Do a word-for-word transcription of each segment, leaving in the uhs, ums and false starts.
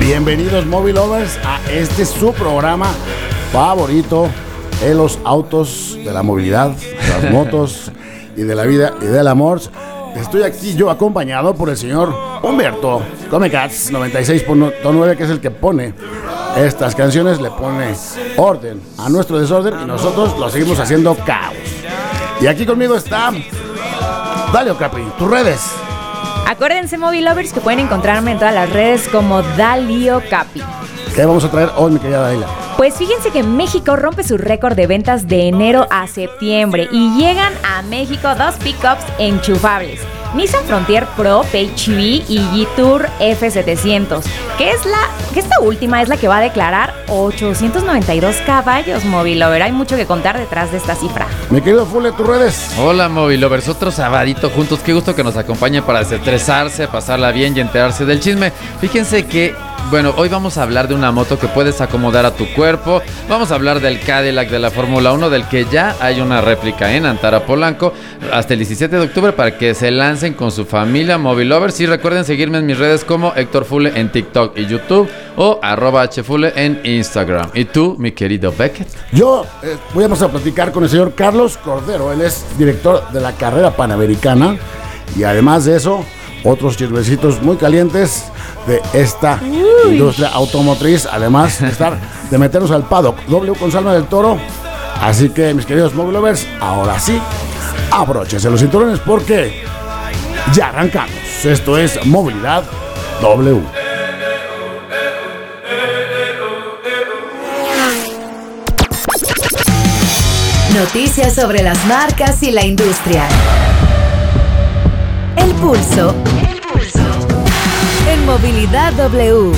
Bienvenidos Movie Lovers a este su programa favorito de los autos, de la movilidad, de las motos y de la vida y del amor. Estoy aquí yo acompañado por el señor Humberto Comecats noventa y seis punto nueve, que es el que pone estas canciones, le pone orden a nuestro desorden y nosotros lo seguimos haciendo caos. Y aquí conmigo está Dalio Capi, tus redes. Acuérdense, Movie Lovers, que pueden encontrarme en todas las redes como Dalio Capi. ¿Qué vamos a traer hoy, mi querida Daila? Pues fíjense que México rompe su récord de ventas de enero a septiembre y llegan a México dos pickups enchufables: Nissan Frontier Pro P H E V y G-Tour F setecientos, que es la que esta última es la que va a declarar ochocientos noventa y dos caballos, Movie Lover. Hay mucho que contar detrás de esta cifra. Mi querido Fule, tus redes. Hola, Movie Lovers, otro sabadito juntos. Qué gusto que nos acompañen para desestresarse, pasarla bien y enterarse del chisme. Fíjense que, bueno, hoy vamos a hablar de una moto que puedes acomodar a tu cuerpo. Vamos a hablar del Cadillac de la Fórmula uno, del que ya hay una réplica en Antara Polanco hasta el diecisiete de octubre para que se lancen con su familia, Movie Lovers. Y recuerden seguirme en mis redes como Héctor Fule en TikTok y YouTube o arroba hfule en Instagram. ¿Y tú, mi querido Beckett? Yo eh, voy a pasar a platicar con el señor Carlos Cordero. Él es director de la carrera panamericana y además de eso, otros chismecitos muy calientes de esta Uy. industria automotriz, además de estar de meternos al paddock W con Salma del Toro. Así que, mis queridos Movie Lovers, ahora sí, abróchense los cinturones porque ya arrancamos. Esto es Movilidad W. Noticias sobre las marcas y la industria. El pulso. El pulso. En Movilidad W.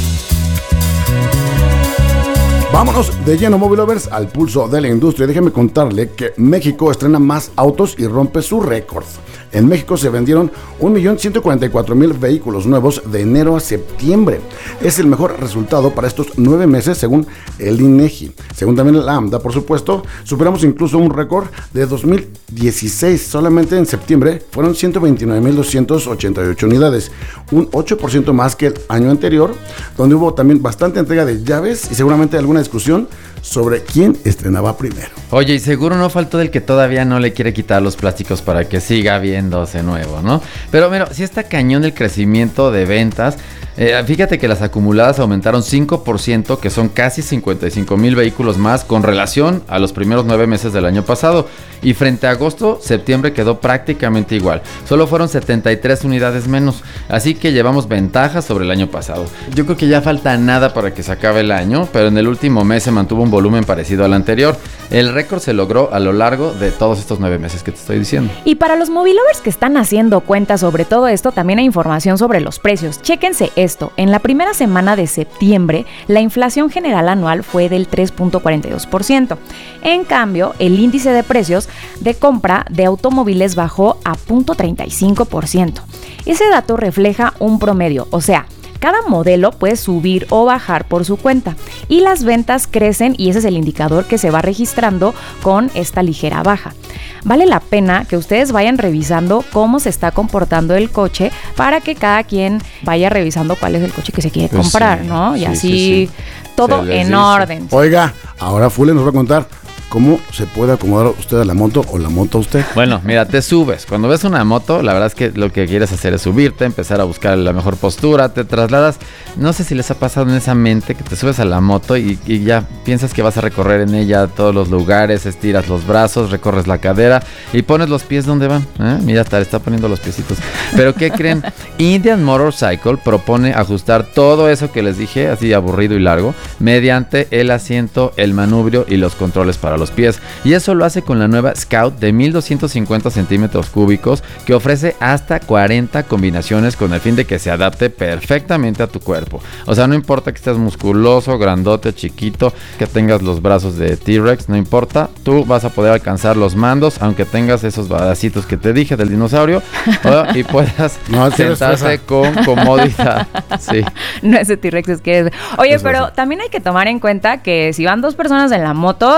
Vámonos de lleno, Movie Lovers, al pulso de la industria. Déjenme contarle que México estrena más autos y rompe su récord. En México se vendieron un millón ciento cuarenta y cuatro mil vehículos nuevos de enero a septiembre. Es el mejor resultado para estos nueve meses según el INEGI. Según también la AMDA, por supuesto, superamos incluso un récord de dos mil dieciséis. Solamente en septiembre fueron ciento veintinueve mil doscientas ochenta y ocho unidades, un ocho por ciento más que el año anterior, donde hubo también bastante entrega de llaves y seguramente alguna discusión sobre quién estrenaba primero. Oye, y seguro no faltó del que todavía no le quiere quitar los plásticos para que siga viéndose nuevo, ¿no? Pero mira, si está cañón el crecimiento de ventas. Eh, fíjate que las acumuladas aumentaron cinco por ciento, que son casi cincuenta y cinco mil vehículos más con relación a los primeros nueve meses del año pasado. Y frente a agosto, septiembre quedó prácticamente igual. Solo fueron setenta y tres unidades menos. Así que llevamos ventajas sobre el año pasado. Yo creo que ya falta nada para que se acabe el año, pero en el último mes se mantuvo un volumen parecido al anterior. El récord se logró a lo largo de todos estos nueve meses que te estoy diciendo. Y para los Movie Lovers que están haciendo cuentas sobre todo esto, también hay información sobre los precios. Chéquense esto. En la primera semana de septiembre, la inflación general anual fue del tres punto cuarenta y dos por ciento. En cambio, el índice de precios de compra de automóviles bajó a cero punto treinta y cinco por ciento. Ese dato refleja un promedio, o sea, cada modelo puede subir o bajar por su cuenta y las ventas crecen y ese es el indicador que se va registrando con esta ligera baja. Vale la pena que ustedes vayan revisando cómo se está comportando el coche para que cada quien vaya revisando cuál es el coche que se quiere pues comprar, sí, ¿no? Y sí, así sí, sí. todo en dice. orden. Oiga, ahora Fule nos va a contar ¿cómo se puede acomodar usted a la moto o la moto a usted? Bueno, mira, te subes. Cuando ves una moto, la verdad es que lo que quieres hacer es subirte, empezar a buscar la mejor postura, te trasladas. No sé si les ha pasado en esa mente que te subes a la moto y, y ya piensas que vas a recorrer en ella todos los lugares, estiras los brazos, recorres la cadera y pones los pies donde van. ¿Eh? Mira, hasta le está poniendo los piecitos. Pero ¿qué creen? Indian Motorcycle propone ajustar todo eso que les dije, así aburrido y largo, mediante el asiento, el manubrio y los controles para los pies, y eso lo hace con la nueva Scout de mil doscientos cincuenta centímetros cúbicos que ofrece hasta cuarenta combinaciones con el fin de que se adapte perfectamente a tu cuerpo. O sea, no importa que estés musculoso, grandote, chiquito, que tengas los brazos de T-Rex, no importa, tú vas a poder alcanzar los mandos aunque tengas esos badacitos que te dije del dinosaurio y puedas no, sentarse con comodidad. Sí. No, ese T-Rex es que es... Oye, es pero verdad. También hay que tomar en cuenta que si van dos personas en la moto y no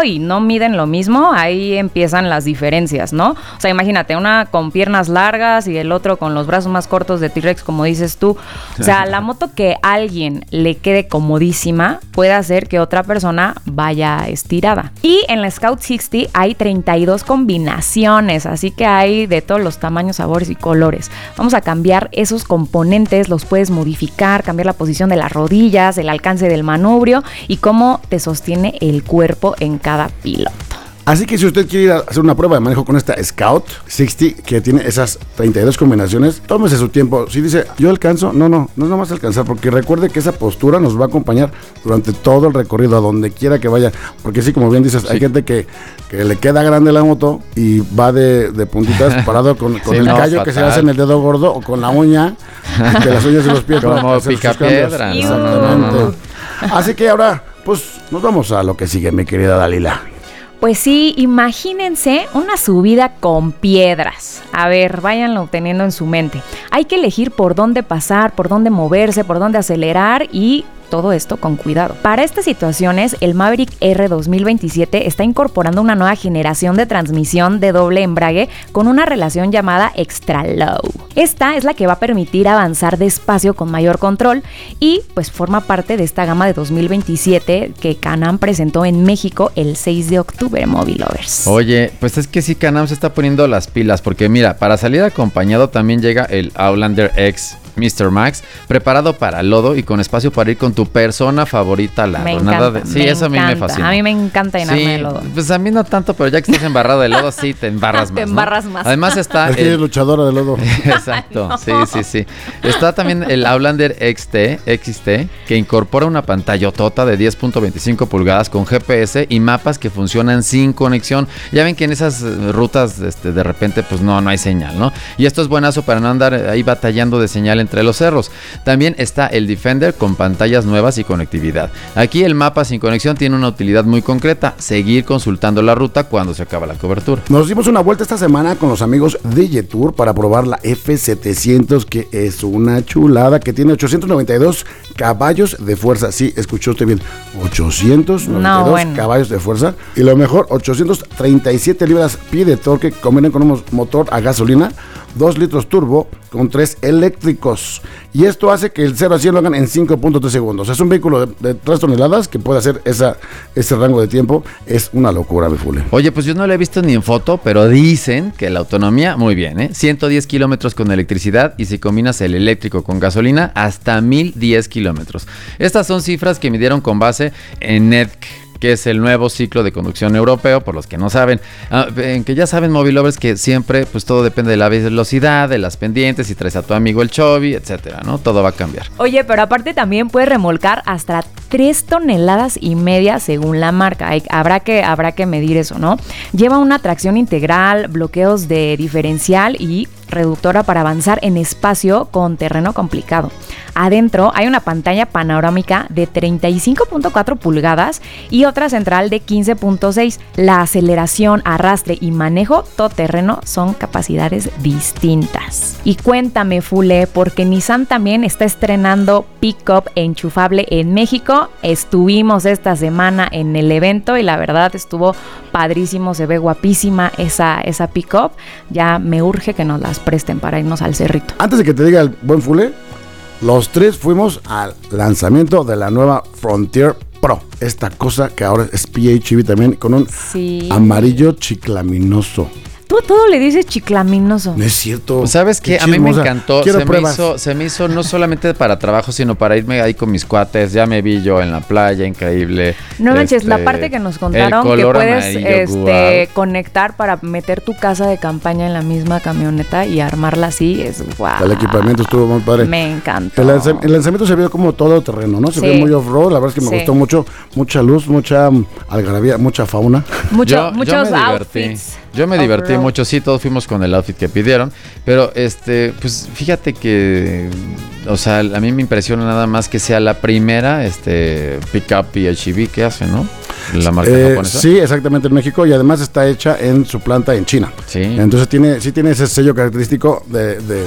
miden lo mismo, ahí empiezan las diferencias, ¿no? O sea, imagínate, una con piernas largas y el otro con los brazos más cortos de T-Rex, como dices tú. O sea, la moto que a alguien le quede comodísima puede hacer que otra persona vaya estirada. Y en la Scout sesenta hay treinta y dos combinaciones, así que hay de todos los tamaños, sabores y colores. Vamos a cambiar esos componentes, los puedes modificar, cambiar la posición de las rodillas, el alcance del manubrio y cómo te sostiene el cuerpo en cada piloto. Así que si usted quiere ir a hacer una prueba de manejo con esta Scout sesenta, que tiene esas treinta y dos combinaciones, tómese su tiempo. Si dice, yo alcanzo, no, no, no es nada más alcanzar, porque recuerde que esa postura nos va a acompañar durante todo el recorrido, a donde quiera que vaya. Porque sí, como bien dices, sí. Hay gente que, que le queda grande la moto y va de, de puntitas parado con, con sí, el no, callo fatal. Que se hace en el dedo gordo o con la uña, de las uñas de los pies. Como picapiedra. Exactamente. Así que ahora, pues, nos vamos a lo que sigue, mi querida Dalila. Pues sí, imagínense una subida con piedras. A ver, váyanlo teniendo en su mente. Hay que elegir por dónde pasar, por dónde moverse, por dónde acelerar y todo esto con cuidado. Para estas situaciones, el Maverick R dos mil veintisiete está incorporando una nueva generación de transmisión de doble embrague con una relación llamada Extra Low. Esta es la que va a permitir avanzar despacio con mayor control y pues forma parte de esta gama de dos mil veintisiete que Can-Am presentó en México el seis de octubre, Mobile Lovers. Oye, pues es que sí, Can-Am se está poniendo las pilas porque mira, para salir acompañado también llega el Outlander X mister Max, preparado para lodo y con espacio para ir con tu persona favorita al lado. Me Nada encanta, de, sí, me eso a mí encanta. me fascina. A mí me encanta llenarme sí, de lodo. Pues a mí no tanto, pero ya que estás embarrado de lodo, sí, te embarras más. Te embarras ¿no? más. Además está... Es que el... eres luchadora de lodo. Exacto, no. sí, sí, sí. Está también el Outlander X T, X T, que incorpora una pantallotota de diez punto veinticinco pulgadas con G P S y mapas que funcionan sin conexión. Ya ven que en esas rutas este, de repente pues no, no hay señal, ¿no? Y esto es buenazo para no andar ahí batallando de señal entre los cerros. También está el Defender con pantallas nuevas y conectividad. Aquí el mapa sin conexión tiene una utilidad muy concreta, seguir consultando la ruta cuando se acaba la cobertura. Nos dimos una vuelta esta semana con los amigos de Jetour para probar la F setecientos, que es una chulada, que tiene ochocientos noventa y dos caballos de fuerza. Sí, escuchó usted bien, ochocientos noventa y dos no, bueno. caballos de fuerza. Y lo mejor, ochocientos treinta y siete libras-pie de torque, que combinan con un motor a gasolina, dos litros turbo con tres eléctricos. Y esto hace que el cero a cien lo hagan en cinco punto tres segundos. Es un vehículo de, de tres toneladas que puede hacer esa, ese rango de tiempo. Es una locura, mi Fule. Oye, pues yo no lo he visto ni en foto, pero dicen que la autonomía, muy bien, ¿eh? ciento diez kilómetros con electricidad y si combinas el eléctrico con gasolina, hasta mil diez kilómetros. Estas son cifras que midieron con base en N E D C, que es el nuevo ciclo de conducción europeo, por los que no saben, ah, en que ya saben, Mobile Lovers, que siempre pues todo depende de la velocidad, de las pendientes, si traes a tu amigo el Chovy, etcétera, ¿no? Todo va a cambiar. Oye, pero aparte también puedes remolcar hasta tres toneladas y media según la marca. Hay, habrá que, habrá que medir eso, ¿no? Lleva una tracción integral, bloqueos de diferencial y reductora para avanzar en espacio con terreno complicado. Adentro hay una pantalla panorámica de treinta y cinco punto cuatro pulgadas y otra central de quince punto seis. La aceleración, arrastre y manejo todoterreno son capacidades distintas. Y cuéntame, Fule, porque Nissan también está estrenando pick-up enchufable en México. Estuvimos esta semana en el evento y la verdad estuvo padrísimo, se ve guapísima esa, esa pick-up. Ya me urge que nos las presten para irnos al cerrito. Antes de que te diga el buen Fule, los tres fuimos al lanzamiento de la nueva Frontier Pro. Esta cosa que ahora es P H E V también, con un sí. amarillo chiclaminoso. Tú todo le dices chiclaminoso. No es cierto. ¿Sabes qué? qué a mí me encantó. Quiero se me, hizo, se me hizo no solamente para trabajo, sino para irme ahí con mis cuates. Ya me vi yo en la playa, increíble. No manches, este, la parte que nos contaron que puedes este, conectar para meter tu casa de campaña en la misma camioneta y armarla así, es guau. El equipamiento estuvo muy padre. Me encantó. El, lanz- el lanzamiento se vio como todo terreno, ¿no? Se sí. vio muy off-road, la verdad es que me sí. gustó mucho. Mucha luz, mucha um, algarabía, mucha fauna. Mucho, yo, muchos yo me outfits. Yo me divertí mucho, sí, todos fuimos con el outfit que pidieron, pero este, pues fíjate que, o sea, a mí me impresiona nada más que sea la primera, este, pickup P H E V que hace, ¿no? La marca eh, japonesa. Sí, exactamente, en México, y además está hecha en su planta en China. Sí. Entonces tiene, sí tiene ese sello característico de, de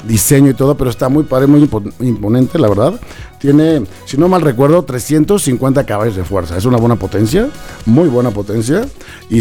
diseño y todo, pero está muy padre, muy impo- imponente, la verdad. Tiene, si no mal recuerdo, trescientos cincuenta caballos de fuerza. Es una buena potencia, muy buena potencia. Y